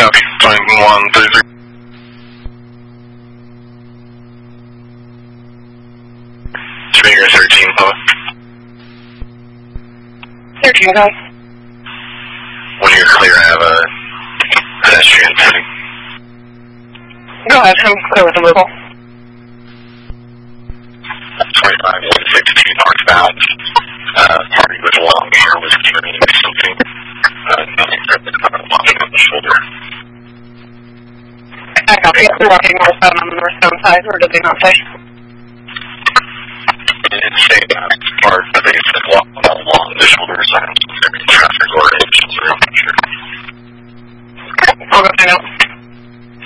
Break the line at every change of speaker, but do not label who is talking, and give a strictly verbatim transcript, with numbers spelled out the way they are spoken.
copy. twenty-one thirty-three. Speaker thirteen, Papa.
thirteen, go.
When you're clear, I have a pedestrian pending.
Go ahead, I'm clear with the mobile.
twenty-five one sixteen northbound. Uh, party with a long hair was carrying something. Uh, nothing but walking on the shoulder.
I copy. They're walking northbound on the northbound side, or did they not say?
It didn't say that part, but they said walk along the shoulder signs. Traffic or agents, I'm not sure.
Okay, I'll go find out.